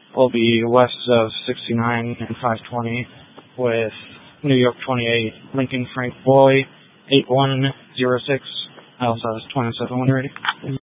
will be west of 69 and 520 with New York 28, Lincoln Frank Boy, 8106. I also have 27 when ready.